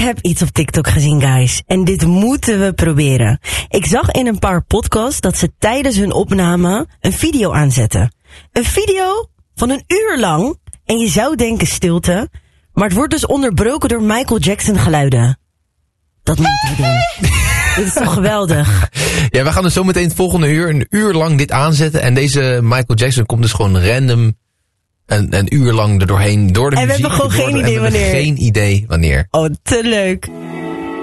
heb iets op TikTok gezien, guys. En dit moeten we proberen. Ik zag in een paar podcasts dat ze tijdens hun opname een video aanzetten. Een video van 1 uur lang. En je zou denken stilte. Maar het wordt dus onderbroken door Michael Jackson geluiden. Dat moeten we doen. Dit is toch geweldig. Ja, we gaan dus zo meteen het volgende uur 1 uur lang dit aanzetten. En deze Michael Jackson komt dus gewoon random een uur lang er doorheen. Door de en muziek. We hebben gewoon geen idee wanneer. Geen idee wanneer. Oh, te leuk.